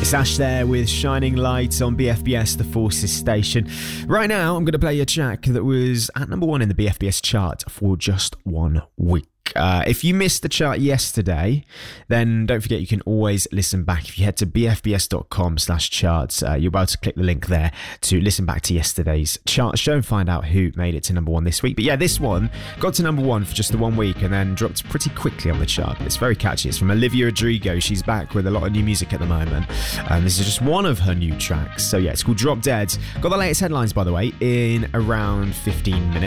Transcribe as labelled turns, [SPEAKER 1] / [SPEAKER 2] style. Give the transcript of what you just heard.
[SPEAKER 1] It's Ash there with Shining Lights on BFBS, the Forces station. Right now, I'm going to play a track that was at number 1 in the BFBS chart for just 1 week. If you missed the chart yesterday, then don't forget you can always listen back. If you head to bfbs.com/charts, you're able to click the link there to listen back to yesterday's chart show and find out who made it to number 1 this week. But yeah, this one got to number 1 for just the 1 week and then dropped pretty quickly on the chart. It's very catchy. It's from Olivia Rodrigo. She's back with a lot of new music at the moment. And this is just one of her new tracks. So yeah, it's called Drop Dead. Got the latest headlines, by the way, in around 15 minutes.